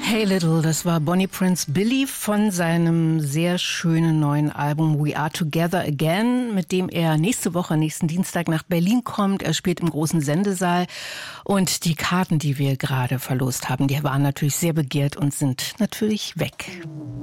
Hey Little, das war Bonnie Prince Billy von seinem sehr schönen neuen Album We Are Together Again, mit dem er nächste Woche, nächsten Dienstag nach Berlin kommt. Er spielt im großen Sendesaal und die Karten, die wir gerade verlost haben, die waren natürlich sehr begehrt und sind natürlich weg.